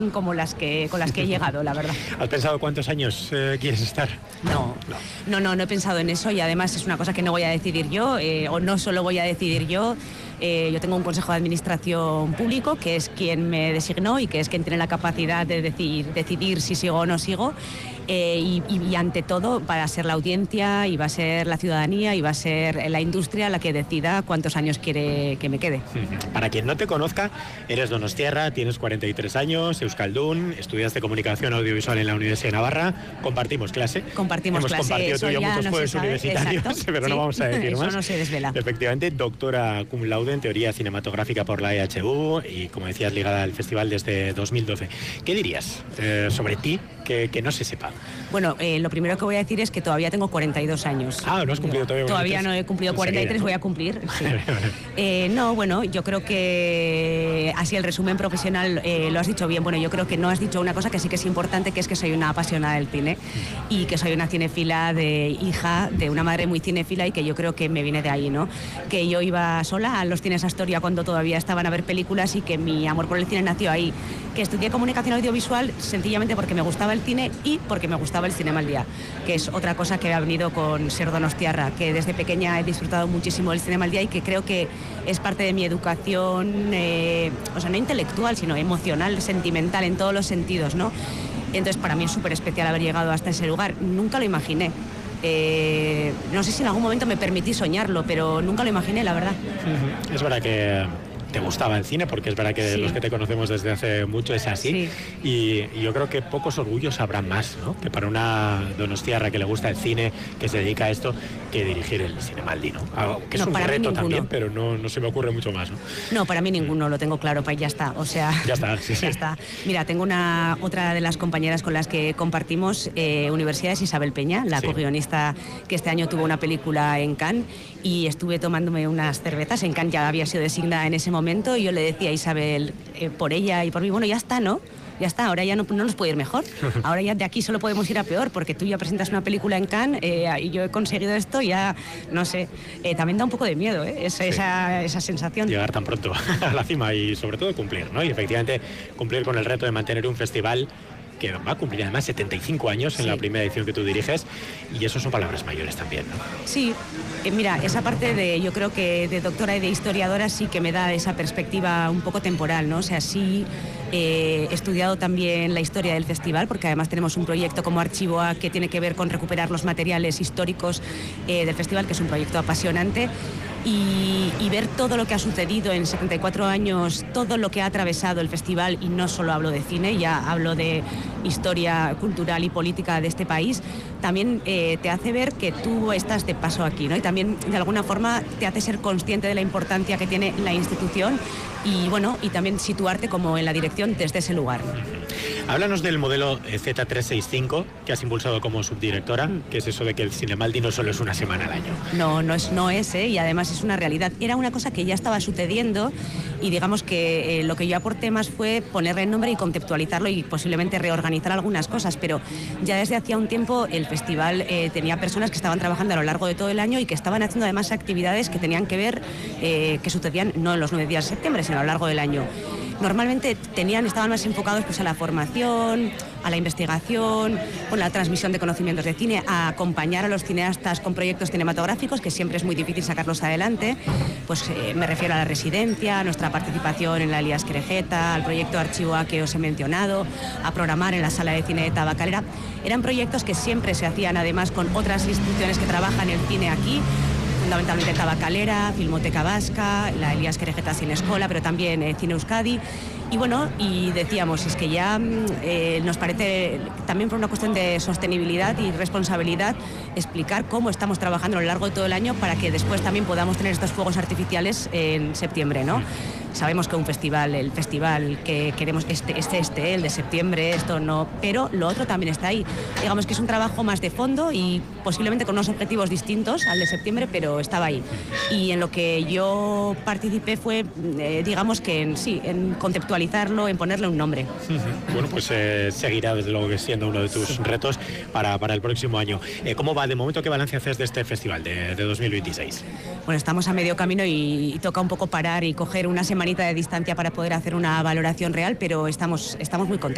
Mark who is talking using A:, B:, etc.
A: como con las que he llegado, la verdad.
B: ¿Has pensado cuántos años quieres estar?
A: No he pensado en eso, y además es una cosa que no voy a decidir yo, o no solo voy a decidir yo. Yo tengo un consejo de administración público que es quien me designó y que es quien tiene la capacidad de decidir si sigo o no sigo. Y ante todo va a ser la audiencia y va a ser la ciudadanía y va a ser la industria la que decida cuántos años quiere que me quede.
B: Para quien no te conozca, eres donostiarra, tienes 43 años, euskaldun, estudiaste comunicación audiovisual en la Universidad de Navarra, compartimos clase.
A: Hemos
B: compartido tú y yo muchos jueves universitarios, pero no vamos a decir más.
A: Eso no se desvela.
B: Efectivamente, doctora cum laude en teoría cinematográfica por la EHU y, como decías, ligada al festival desde 2012. ¿Qué dirías sobre ti que no se sepa?
A: Bueno, lo primero que voy a decir es que todavía tengo 42 años.
B: Ah, ¿no has cumplido todavía?
A: Todavía no he cumplido 43, ¿no? Voy a cumplir. Sí. No, bueno, yo creo que así el resumen profesional lo has dicho bien. Bueno, yo creo que no has dicho una cosa que sí que es importante, que es que soy una apasionada del cine y que soy una cinéfila hija de una madre muy cinéfila, y que yo creo que me viene de ahí, ¿no? Que yo iba sola a los cines Astoria cuando todavía estaban a ver películas, y que mi amor por el cine nació ahí. Que estudié comunicación audiovisual sencillamente porque me gustaba el cine y porque me gustaba el Cinema al Día, que es otra cosa que ha venido con ser donostiarra, que desde pequeña he disfrutado muchísimo del Cinema al Día y que creo que es parte de mi educación, o sea, no intelectual, sino emocional, sentimental, en todos los sentidos, ¿no? Entonces, para mí es súper especial haber llegado hasta ese lugar. Nunca lo imaginé. No sé si en algún momento me permití soñarlo, pero nunca lo imaginé, la verdad.
B: Es verdad que te gustaba el cine, porque es verdad que los que te conocemos desde hace mucho es así, y yo creo que pocos orgullos habrá más, ¿no?, que para una donostiarra que le gusta el cine, que se dedica a esto, que dirigir el Cinemaldi, ¿no? Que es un reto también, pero no se me ocurre mucho más, ¿no? No,
A: para mí ninguno, lo tengo claro, pues ya está, o sea...
B: Ya está, sí.
A: Ya está. Mira, tengo otra de las compañeras con las que compartimos universidades, Isabel Peña, la co-guionista que este año tuvo una película en Cannes, y estuve tomándome unas cervezas. En Cannes ya había sido designada en ese momento, y yo le decía a Isabel, por ella y por mí, bueno, ya está, ¿no? Ya está, ahora ya no nos puede ir mejor. Ahora ya de aquí solo podemos ir a peor, porque tú ya presentas una película en Cannes y yo he conseguido esto, ya no sé. También da un poco de miedo, esa sensación.
B: Llegar tan pronto a la cima y sobre todo cumplir, ¿no? Y efectivamente cumplir con el reto de mantener un festival que va a cumplir además 75 años en la primera edición que tú diriges, y eso son palabras mayores también, ¿no?
A: Sí, mira, esa parte yo creo que de doctora y de historiadora sí que me da esa perspectiva un poco temporal, ¿no? O sea, sí he estudiado también la historia del festival, porque además tenemos un proyecto como Archivo A que tiene que ver con recuperar los materiales históricos del festival, que es un proyecto apasionante. Y ver todo lo que ha sucedido en 74 años, todo lo que ha atravesado el festival, y no solo hablo de cine, ya hablo de historia cultural y política de este país, también te hace ver que tú estás de paso aquí, ¿no? Y también de alguna forma te hace ser consciente de la importancia que tiene la institución, y bueno, y también situarte como en la dirección desde ese lugar.
B: Háblanos del modelo Z365 que has impulsado como subdirectora, que es eso de que el Cinemaldi no solo es una semana al año.
A: No es, y además es una realidad. Era una cosa que ya estaba sucediendo, y digamos que lo que yo aporté más fue ponerle nombre y conceptualizarlo y posiblemente reorganizar algunas cosas, pero ya desde hacía un tiempo el festival tenía personas que estaban trabajando a lo largo de todo el año y que estaban haciendo además actividades que tenían que ver, que sucedían no en los 9 días de septiembre, sino a lo largo del año. Normalmente estaban más enfocados pues a la formación, a la investigación, con la transmisión de conocimientos de cine, a acompañar a los cineastas con proyectos cinematográficos, que siempre es muy difícil sacarlos adelante. Pues me refiero a la residencia, a nuestra participación en la Elías Querejeta, al proyecto Archivo A que os he mencionado, a programar en la Sala de Cine de Tabacalera. Eran proyectos que siempre se hacían además con otras instituciones que trabajan el cine aquí, fundamentalmente Tabacalera, Filmoteca Vasca, la Elías Querejeta Cine Escola, pero también Cine Euskadi. Y bueno, y decíamos, es que ya nos parece, también por una cuestión de sostenibilidad y responsabilidad, explicar cómo estamos trabajando a lo largo de todo el año para que después también podamos tener estos fuegos artificiales en septiembre, ¿no? Sabemos que el festival que queremos, el de septiembre, esto no, pero lo otro también está ahí. Digamos que es un trabajo más de fondo y posiblemente con unos objetivos distintos al de septiembre, pero estaba ahí. Y en lo que yo participé fue, digamos que en conceptualizarlo, en ponerle un nombre.
B: Bueno, pues seguirá desde luego siendo uno de tus retos para el próximo año. ¿Cómo va de momento? ¿Qué balance haces de este festival de 2026?
A: Bueno, estamos a medio camino y toca un poco parar y coger una semanita de distancia para poder hacer una valoración real, pero estamos muy contentos.